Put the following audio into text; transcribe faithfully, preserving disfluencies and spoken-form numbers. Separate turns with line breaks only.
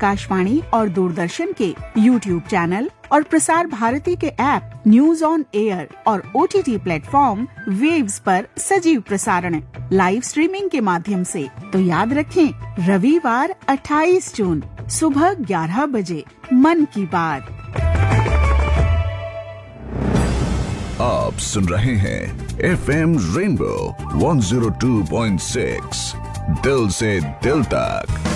आकाशवाणी और दूरदर्शन के YouTube channel और प्रसार भारती के ऐप न्यूज ऑन एयर और ओटीटी प्लेटफॉर्म वेव्स पर सजीव प्रसारण लाइव स्ट्रीमिंग के माध्यम से। तो याद रखें, रविवार अट्ठाईस जून सुबह ग्यारह बजे मन की बात।
आप सुन रहे हैं F M rainbow one zero two point six, दिल से दिल तक।